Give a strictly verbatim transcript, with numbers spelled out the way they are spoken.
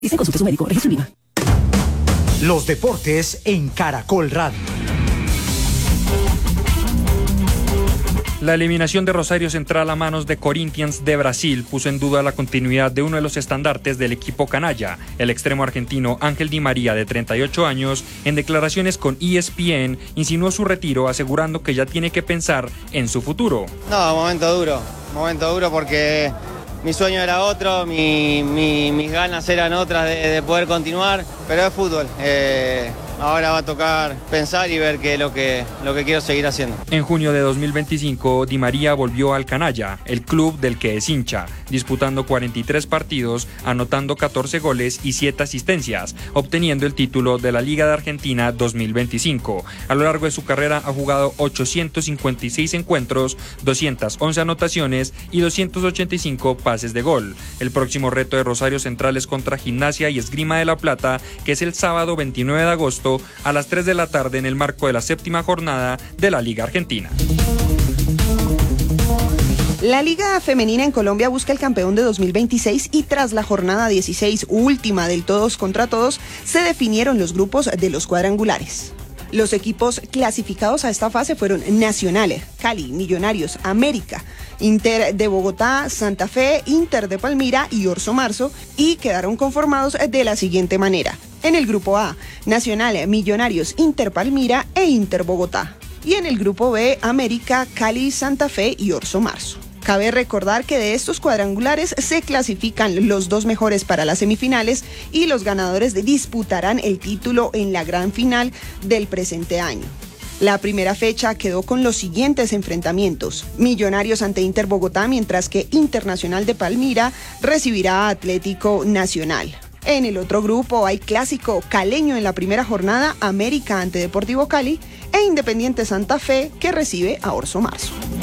Dicen consulte a su médico, registre IVA. Los deportes en Caracol Radio. La eliminación de Rosario Central a manos de Corinthians de Brasil puso en duda la continuidad de uno de los estandartes del equipo canalla. El extremo argentino Ángel Di María, de treinta y ocho años, en declaraciones con E S P N, insinuó su retiro, asegurando que ya tiene que pensar en su futuro. No, momento duro, momento duro porque mi sueño era otro, mi, mi, mis ganas eran otras de, de poder continuar, pero es fútbol. Eh, ahora va a tocar pensar y ver qué es lo que, lo que quiero seguir haciendo. En junio de dos mil veinticinco, Di María volvió al Canalla, el club del que es hincha, disputando cuarenta y tres partidos, anotando catorce goles y siete asistencias, obteniendo el título de la Liga de Argentina dos mil veinticinco. A lo largo de su carrera ha jugado ochocientos cincuenta y seis encuentros, doscientas once anotaciones y doscientos ochenta y cinco pases de gol. El próximo reto de Rosario Central es contra Gimnasia y Esgrima de La Plata, que es el sábado veintinueve de agosto a las tres de la tarde en el marco de la séptima jornada de la Liga Argentina. La Liga Femenina en Colombia busca el campeón de dos mil veintiséis y tras la jornada dieciséis, última del todos contra todos, se definieron los grupos de los cuadrangulares. Los equipos clasificados a esta fase fueron Nacional, Cali, Millonarios, América, Inter de Bogotá, Santa Fe, Inter de Palmira y Orso Marzo, y quedaron conformados de la siguiente manera. En el grupo A, Nacional, Millonarios, Inter Palmira e Inter Bogotá. Y en el grupo B, América, Cali, Santa Fe y Orso Marzo. Cabe recordar que de estos cuadrangulares se clasifican los dos mejores para las semifinales y los ganadores disputarán el título en la gran final del presente año. La primera fecha quedó con los siguientes enfrentamientos: Millonarios ante Inter Bogotá, mientras que Internacional de Palmira recibirá a Atlético Nacional. En el otro grupo hay clásico caleño en la primera jornada, América ante Deportivo Cali, e Independiente Santa Fe, que recibe a Orso Marzo.